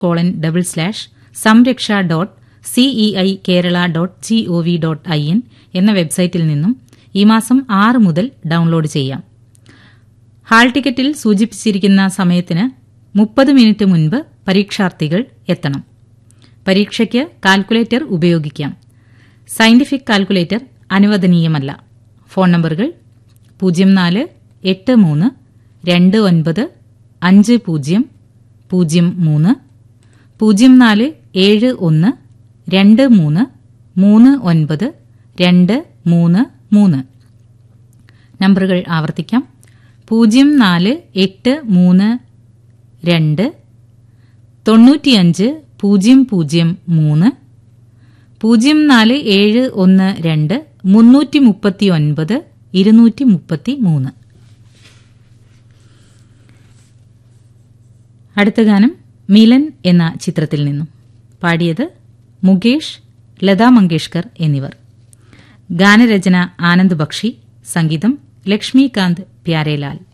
samraksha.ceikeraala.gov.in എന്ന വെബ്സൈറ്റിൽ നിന്നും ഈ മാസം 6 മുതൽ ഡൌൺലോഡ് ചെയ്യാം. ഹാൾ ടിക്കറ്റിൽ സൂചിപ്പിച്ചിരിക്കുന്ന സമയത്തിന് 30 മിനിറ്റ് മുൻപ് പരീക്ഷാർത്ഥികൾ എത്തണം. പരീക്ഷയ്ക്ക് കാൽക്കുലേറ്റർ ഉപയോഗിക്കാം. സയന്റിഫിക് കാൽക്കുലേറ്റർ അനുവദനീയമല്ല. ഫോൺ നമ്പറുകൾ 0483295003, 0471233923. നമ്പറുകൾ ആവർത്തിക്കാം. 0483295003, 04712339 അടുത്ത ഗാനം മിലൻ എന്ന ചിത്രത്തിൽ നിന്നും. പാടിയത് മുകേഷ്, ലതാ മങ്കേഷ്കർ എന്നിവർ. ഗാനരചന ആനന്ദ് ബക്ഷി, സംഗീതം ലക്ഷ്മികാന്ത് പ്യാരേലാൽ.